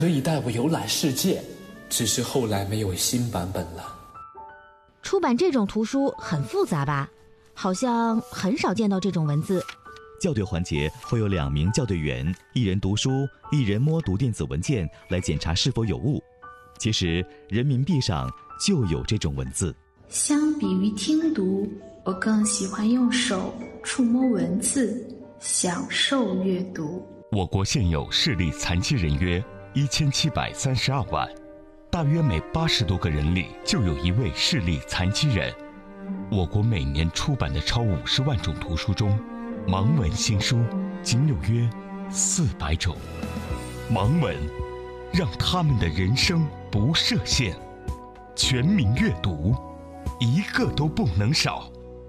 可以带我游览世界，只是后来没有新版本了。 出版这种图书很复杂吧？好像很少见到这种文字。 校对环节会有2名校对员，一人读书，一人摸读电子文件来检查是否有误。其实人民币上就有这种文字。 相比于听读，我更喜欢用手触摸文字，享受阅读。 我国现有视力残疾人约1732万，大约每80多个人里就有1位视力残疾人。我国每年出版的超50万种图书中，盲文新书仅有约400种。盲文让他们的人生不设限，全民阅读，一个都不能少。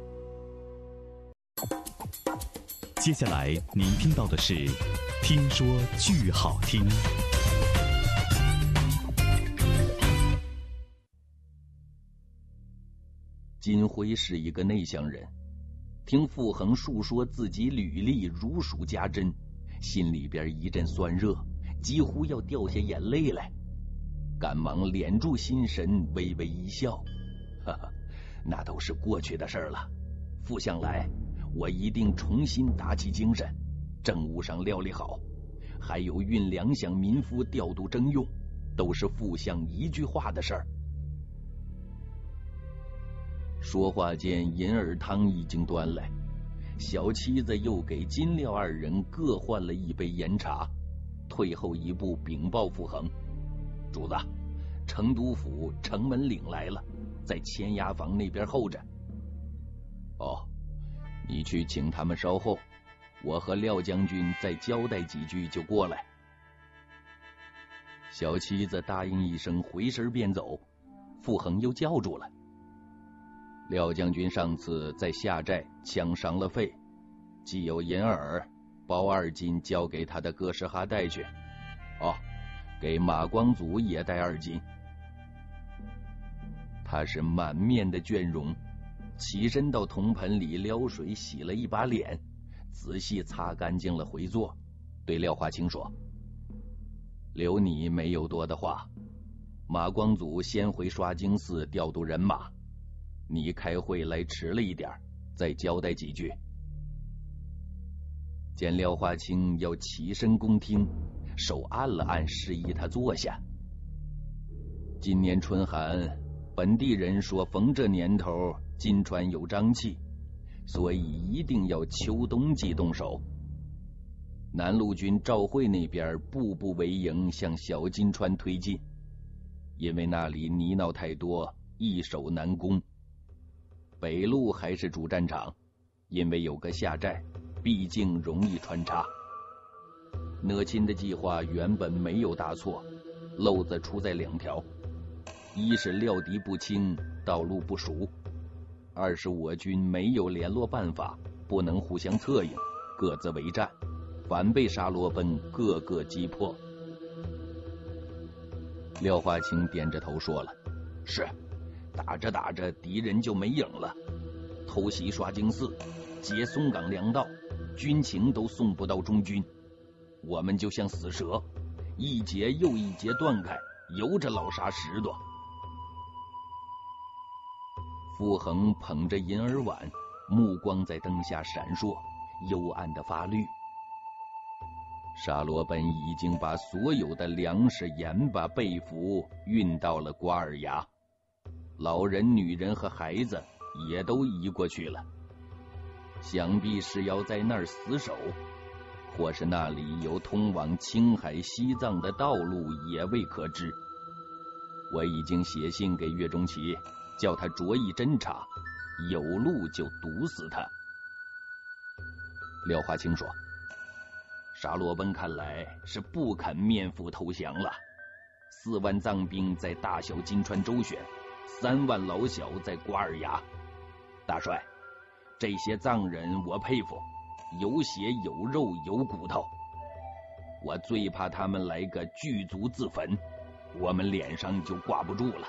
接下来您听到的是听说剧好听。 金辉是一个内向人，听傅恒述说自己履历如数家珍，心里边一阵酸热，几乎要掉下眼泪来，赶忙敛住心神，微微一笑，哈哈，那都是过去的事了。傅向来，我一定重新打起精神，政务上料理好，还有运粮饷民夫调度征用，都是傅相一句话的事儿。说话间，银耳汤已经端来，小妻子又给金廖2人各换了1杯盐茶，退后一步禀报傅恒：主子，成都府城门岭来了，在签押房那边候着。哦，你去请他们稍后，我和廖将军再交代几句就过来。小妻子答应一声，回身便走。傅恒又叫住了：廖将军上次在下寨抢伤了肺，既有银耳，包2斤交给他的哥什哈带去。哦，给马光祖也带2斤。他是满面的倦容，起身到铜盆里撩水洗了一把脸，仔细擦干净了回座，对廖华清说：留你没有多的话，马光祖先回刷经寺调度人马，你开会来迟了一点，再交代几句。见廖华清要起身恭听，手按了按，示意他坐下。今年春寒，本地人说逢这年头金川有瘴气，所以一定要秋冬季动手。南路军赵会那边步步为营向小金川推进，因为那里泥淖太多，易守难攻。北路还是主战场，因为有个下寨，毕竟容易穿插。讷亲的计划原本没有大错，漏子出在2条：一是料敌不清，道路不熟；二是我军没有联络办法，不能互相策应，各自为战，反被沙罗奔各个击破。廖华清点着头说了：是，打着打着敌人就没影了，偷袭刷经寺，劫松岗粮道，军情都送不到中军，我们就像死蛇，一节又一节断开，由着老沙拾掇。傅恒捧着银耳碗，目光在灯下闪烁，幽暗的发绿。沙罗奔已经把所有的粮食、盐巴、被服运到了瓜尔崖，老人、女人和孩子也都移过去了，想必是要在那儿死守，或是那里有通往青海、西藏的道路也未可知。我已经写信给岳钟琪，叫他着意侦查，有路就毒死他。廖华清说：沙罗奔看来是不肯面赴投降了，4万藏兵在大小金川周旋，3万老小在瓜尔崖。大帅，这些藏人我佩服，有血有肉有骨头，我最怕他们来个聚族自焚，我们脸上就挂不住了。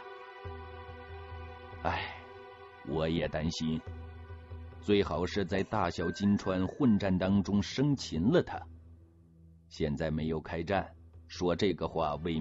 唉，我也担心，最好是在大小金川混战当中生擒了他。现在没有开战， 说这个话未